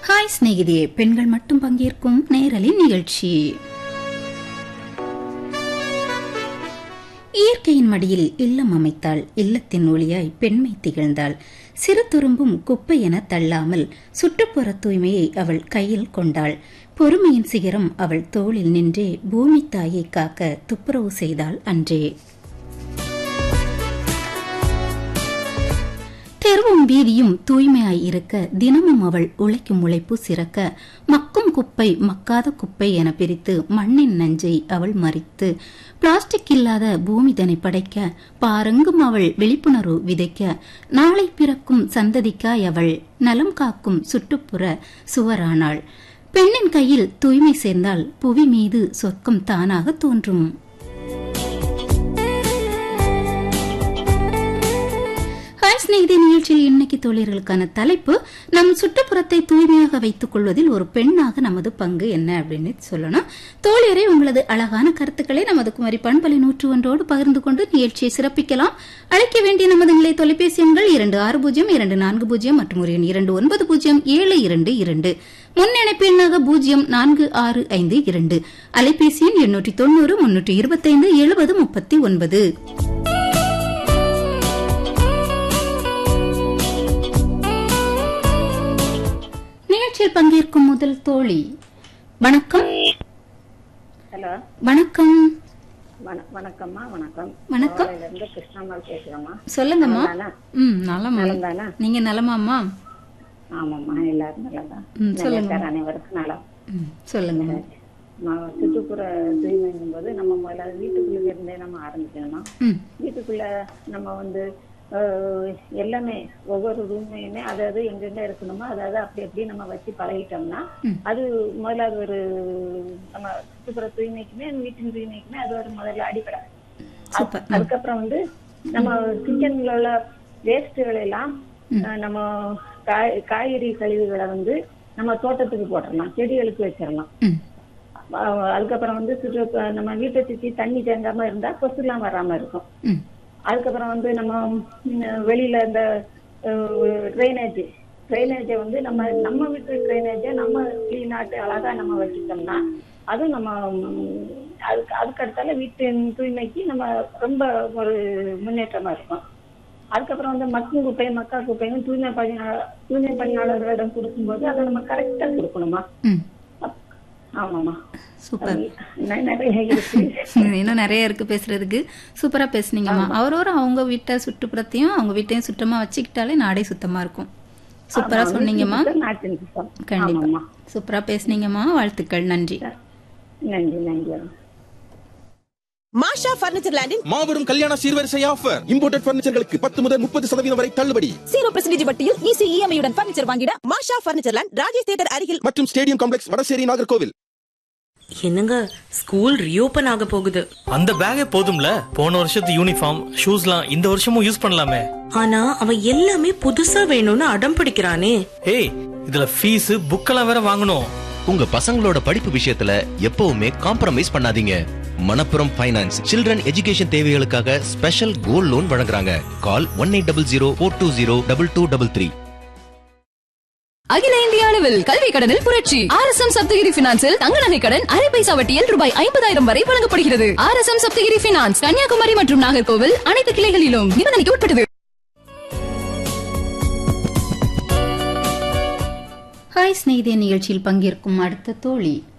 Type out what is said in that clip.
Hi சிநேகிதியே, பெண்கள் மட்டும் பங்கேற்கும் நேரலை நிகழ்ச்சி. இயற்கையின் மடியில் இல்லம் அமைத்தாள், இல்லத்தின் ஒளியாய் பெண்மை திகழ்ந்தாள். சிறு துரும்பும் குப்பை என தள்ளாமல் சுற்றுப்புற தூய்மையை அவள் கையில் கொண்டாள். பொறுமையின் சிகரம் அவள் தோளில் நின்றே பூமி தாயை காக்க துப்புரவு செய்தாள் அன்றே. தெருவும் வீதியும் தூய்மையாய் இருக்க தினமும் அவள் உழைக்கும் உழைப்பு சிறக்க, மக்கும் குப்பை மக்காத குப்பை என பிரித்து மண்ணின் நஞ்சை அவள் மறித்து பிளாஸ்டிக் இல்லாத பூமிதனை படைக்க பாரெங்கும் அவள் விழிப்புணர்வு விதைக்க, நாளை பிறக்கும் சந்ததிக்காய் அவள் நலம் காக்கும் சுற்றுப்புற சுவரானாள். பெண்ணின் கையில் தூய்மை சேர்ந்தால் புவி மீது சொர்க்கம் தானாக தோன்றும். ஸ்நேகிதி நிகழ்ச்சியில் இன்னைக்கு தோழியர்களுக்கான தலைப்பு, நம் சுற்றுப்புறத்தை தூய்மையாக வைத்துக் கொள்வதில் ஒரு பெண்ணாக நமது பங்கு என்ன அப்படின்னு சொல்லணும். தோழியரை உங்களது அழகான கருத்துக்களை நமது குமரி பண்பலை 101 பகிர்ந்து கொண்டு நிகழ்ச்சியை சிறப்பிக்கலாம். அழைக்க வேண்டிய நமது நிலை தொலைபேசி எண்கள் 260240 மற்றும் 290722. முன்னிணைப்பு எண்ணாக 0465 அலைபேசி எண் 890 325 7039. நிகழ்ச்சியில் பங்கேற்கும் முதல் தோழி. வணக்கம். ஹலோ, வணக்கம். வணக்கம்மா. வணக்கம். வணக்கம். கிருஷ்ணம்மாள் பேசுறேம்மா. சொல்லுங்கம்மா. நலமா? நீங்க நலமாம்மா? ஆமாம்மா, எல்லாரும் நலம்தான். சொல்லுங்க. அனைவருக்கும் நலம். சொல்லுங்க. சுற்றுப்புற தூய்மைங்கும் போது நம்ம முதல்ல வீட்டுக்குள்ள இருந்தே நம்ம ஆரம்பிக்கணும். வீட்டுக்குள்ள நம்ம எல்லாமே ஒவ்வொரு ரூமையுமே அதாவது எங்கெங்க இருக்கணுமோ அதாவது அப்படி எப்படி நம்ம வச்சு பழகிட்டோம்னா அது முதல்ல அது ஒரு நம்ம சுற்றுப்புற தூய்மைக்குமே வீட்டின் தூய்மைக்குமே அது ஒரு முதல்ல அடிப்படை. அதுக்கப்புறம் நம்ம கிச்சன்ல உள்ள வேஸ்டுகள் எல்லாம் நம்ம காய்கறி கழிவுகளை நம்ம தோட்டத்துக்கு போட்டுடலாம், செடிகளுக்கு வச்சிடலாம். அதுக்கப்புறம் நம்ம வீட்டை சுற்றி தண்ணி தேங்காம இருந்தா கொசுலாம் வராம இருக்கும். அதுக்கப்புறம் நம்ம வெளியில இந்த ட்ரைனேஜை நம்ம வீட்டு ட்ரைனேஜை நம்ம கிளீனாட்டு அழகா நம்ம வச்சுட்டோம்னா அதுவும் நம்ம அதுக்கு அடுத்தால வீட்டின் தூய்மைக்கு நம்ம ரொம்ப ஒரு முன்னேற்றமா இருக்கும். அதுக்கப்புறம் மக்கும் குப்பை மக்கா குப்பையும் தூய்மை பணியாளர்களிடம் கொடுக்கும்போது அதை நம்ம கரெக்டா கொடுக்கணுமா? ஆமாமா, சூப்பர். இன்னும் நிறைய இருக்கு பேசுறதுக்கு. சூப்பரா பேசுனீங்கம்மா. அவரோரும் அவங்க வீட்டை சுற்றுப்புறத்தையும் அவங்க வீட்டையும் சுத்தமா வச்சுக்கிட்டாலே நாடே சுத்தமா இருக்கும். சூப்பரா சொன்னீங்கம்மா. கண்டிப்பா சூப்பரா பேசுனீங்கம்மா. வாழ்த்துக்கள். நன்றி. நன்றி. நன்றி. மாஷா பர்னிச்சர் லேண்டின் மாபெரும் கல்யாண சீர்வரிசை ஆஃபர். இம்போர்ட்டட் பர்னிச்சர்களுக்கு 10 முதல் 30% வரை தள்ளுபடி. 0% வட்டியில் ஈஸி இஎம்ஐயுடன் பர்னிச்சர் வாங்கிட மாஷா பர்னிச்சர் லேண்ட், ராஜேஷ் தியேட்டர் அருகில் மற்றும் ஸ்டேடியம் காம்ப்ளெக்ஸ், வடசேரி, நாகர்கோவில். என்னங்க, ஸ்கூல் ரீஓபன் ஆக போகுது. அந்த பேக்கே போதும்ல, போன வருஷத்து யூனிஃபார்ம் ஷூஸ்லாம் இந்த வருஷமும் யூஸ் பண்ணலாமே. ஆனா அவன் எல்லாமே புதுசா வேணும்னு அடம் பிடிக்கிறானே. ஏய், இதுல ஃபீஸ் புக்கெல்லாம் வேற வாங்கணும். உங்க பசங்களோட படிப்பு விஷயத்துல எப்பவுமே காம்ப்ரமைஸ் பண்ணாதீங்க. மணப்புரம் ஃபைனான்ஸ் சில்ட்ரன் எஜுகேஷன் தேவைகளுக்காக ஸ்பெஷல் கோல்ட் லோன் வழங்குறாங்க. கால் 1800-420-2233. அகில இந்திய அளவில் கல்வி கடனில் புரட்சி. RSM சப்தகிரி பினான்சில் தங்க நகை கடன் அரை பைசா வட்டியில் ரூபாய் 50,000 வரை வழங்கப்படுகிறது. RSM சப்தகிரி பினான்ஸ், கன்னியாகுமரி மற்றும் நாகர்கோவில் அனைத்து கிளைகளிலும் நிபந்தனைக்கு உட்பட்டது. ஹாய் ஸ்நேகிதிய நிகழ்ச்சியில் பங்கேற்கும் அடுத்த தோழி.